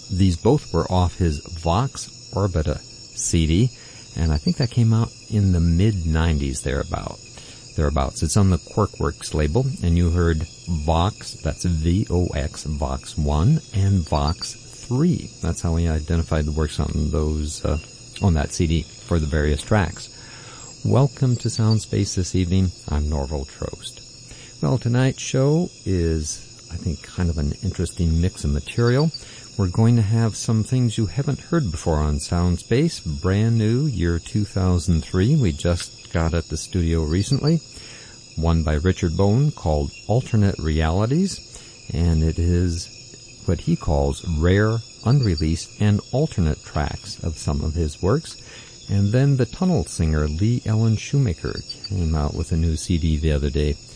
These both were off his Vox Orbita CD, and I think that came out in the mid-90s thereabouts. It's on the Quirkworks label, and you heard Vox, that's V-O-X, Vox 1, and Vox 3. That's how we identified the works on those, on that CD for the various tracks. Welcome to Soundspace this evening. I'm Norval Trost. Well, tonight's show is, I think, kind of an interesting mix of material. We're going to have some things you haven't heard before on Soundspace, brand new, year 2003. We just got at the studio recently. One by Richard Bowen called Alternate Realities, and it is what he calls rare, unreleased, and alternate tracks of some of his works. And then the Tunnel singer Lee Ellen Shoemaker came out with a new CD the other day.